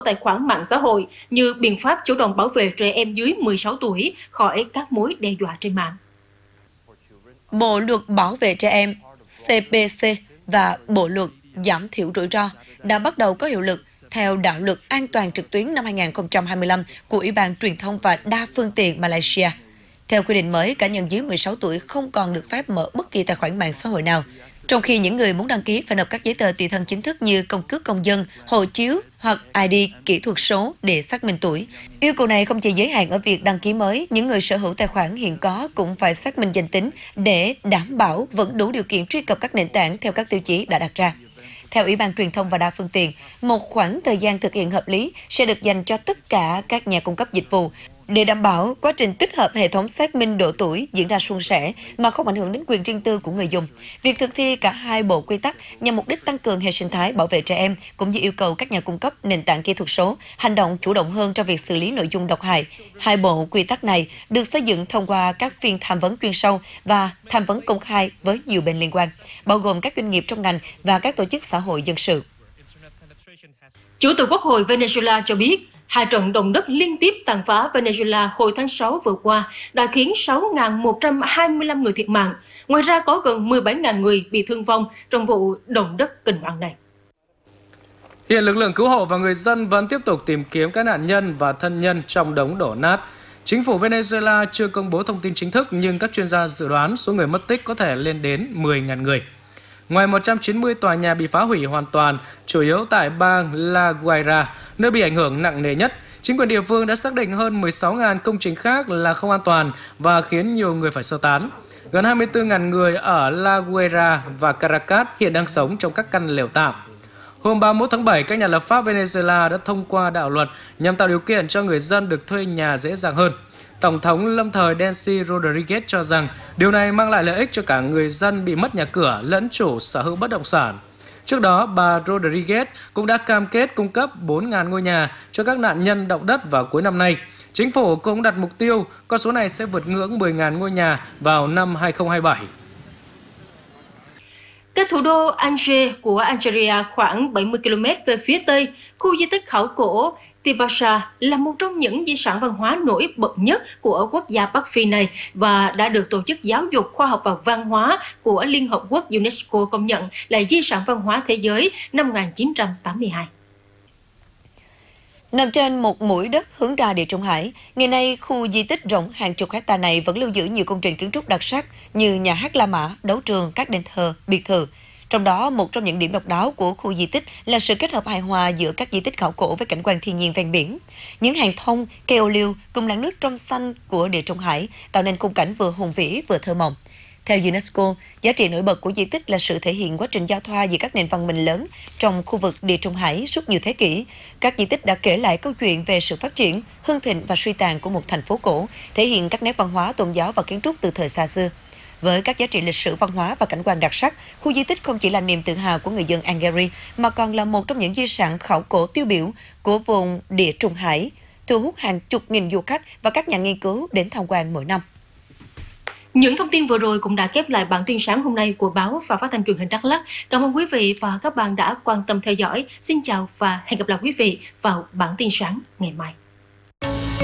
tài khoản mạng xã hội như biện pháp chủ động bảo vệ trẻ em dưới 16 tuổi khỏi các mối đe dọa trên mạng. Bộ luật bảo vệ trẻ em CPC và Bộ luật giảm thiểu rủi ro đã bắt đầu có hiệu lực theo đạo luật an toàn trực tuyến năm 2025 của Ủy ban Truyền thông và Đa phương tiện Malaysia. Theo quy định mới, cá nhân dưới 16 tuổi không còn được phép mở bất kỳ tài khoản mạng xã hội nào, trong khi những người muốn đăng ký phải nộp các giấy tờ tùy thân chính thức như căn cước công dân, hộ chiếu hoặc ID kỹ thuật số để xác minh tuổi. Yêu cầu này không chỉ giới hạn ở việc đăng ký mới, những người sở hữu tài khoản hiện có cũng phải xác minh danh tính để đảm bảo vẫn đủ điều kiện truy cập các nền tảng theo các tiêu chí đã đặt ra. Theo Ủy ban Truyền thông và Đa phương tiện, một khoảng thời gian thực hiện hợp lý sẽ được dành cho tất cả các nhà cung cấp dịch vụ để đảm bảo quá trình tích hợp hệ thống xác minh độ tuổi diễn ra suôn sẻ mà không ảnh hưởng đến quyền riêng tư của người dùng. Việc thực thi cả hai bộ quy tắc nhằm mục đích tăng cường hệ sinh thái bảo vệ trẻ em cũng như yêu cầu các nhà cung cấp nền tảng kỹ thuật số hành động chủ động hơn trong việc xử lý nội dung độc hại. Hai bộ quy tắc này được xây dựng thông qua các phiên tham vấn chuyên sâu và tham vấn công khai với nhiều bên liên quan, bao gồm các doanh nghiệp trong ngành và các tổ chức xã hội dân sự. Chủ tịch Quốc hội Venezuela cho biết, hai trận động đất liên tiếp tàn phá Venezuela hồi tháng 6 vừa qua đã khiến 6.125 người thiệt mạng. Ngoài ra có gần 17.000 người bị thương vong trong vụ động đất kinh hoàng này. Hiện lực lượng cứu hộ và người dân vẫn tiếp tục tìm kiếm các nạn nhân và thân nhân trong đống đổ nát. Chính phủ Venezuela chưa công bố thông tin chính thức nhưng các chuyên gia dự đoán số người mất tích có thể lên đến 10.000 người. Ngoài 190 tòa nhà bị phá hủy hoàn toàn, chủ yếu tại bang La Guaira, nơi bị ảnh hưởng nặng nề nhất, chính quyền địa phương đã xác định hơn 16.000 công trình khác là không an toàn và khiến nhiều người phải sơ tán. Gần 24.000 người ở La Guaira và Caracas hiện đang sống trong các căn lều tạm. Hôm 31 tháng 7, các nhà lập pháp Venezuela đã thông qua đạo luật nhằm tạo điều kiện cho người dân được thuê nhà dễ dàng hơn. Tổng thống lâm thời Delcy Rodriguez cho rằng điều này mang lại lợi ích cho cả người dân bị mất nhà cửa lẫn chủ sở hữu bất động sản. Trước đó, bà Rodriguez cũng đã cam kết cung cấp 4.000 ngôi nhà cho các nạn nhân động đất vào cuối năm nay. Chính phủ cũng đặt mục tiêu con số này sẽ vượt ngưỡng 10.000 ngôi nhà vào năm 2027. Cách thủ đô Alger của Algeria khoảng 70 km về phía tây, khu di tích khảo cổ Tibacha là một trong những di sản văn hóa nổi bật nhất của quốc gia Bắc Phi này và đã được Tổ chức Giáo dục, Khoa học và Văn hóa của Liên Hợp Quốc UNESCO công nhận là di sản văn hóa thế giới năm 1982. Nằm trên một mũi đất hướng ra Địa Trung Hải, ngày nay khu di tích rộng hàng chục hecta này vẫn lưu giữ nhiều công trình kiến trúc đặc sắc như nhà hát La Mã, đấu trường, các đền thờ, biệt thự. Trong đó, một trong những điểm độc đáo của khu di tích là sự kết hợp hài hòa giữa các di tích khảo cổ với cảnh quan thiên nhiên ven biển. Những hàng thông, cây ô liu cùng làn nước trong xanh của Địa Trung Hải tạo nên khung cảnh vừa hùng vĩ vừa thơ mộng. Theo UNESCO, giá trị nổi bật của di tích là sự thể hiện quá trình giao thoa giữa các nền văn minh lớn trong khu vực Địa Trung Hải suốt nhiều thế kỷ. Các di tích đã kể lại câu chuyện về sự phát triển, hưng thịnh và suy tàn của một thành phố cổ, thể hiện các nét văn hóa, tôn giáo và kiến trúc từ thời xa xưa. Với các giá trị lịch sử văn hóa và cảnh quan đặc sắc, khu di tích không chỉ là niềm tự hào của người dân Algeria mà còn là một trong những di sản khảo cổ tiêu biểu của vùng Địa Trung Hải, thu hút hàng chục nghìn du khách và các nhà nghiên cứu đến tham quan mỗi năm. Những thông tin vừa rồi cũng đã khép lại bản tin sáng hôm nay của báo và phát thanh truyền hình Đắk Lắk. Cảm ơn quý vị và các bạn đã quan tâm theo dõi. Xin chào và hẹn gặp lại quý vị vào bản tin sáng ngày mai.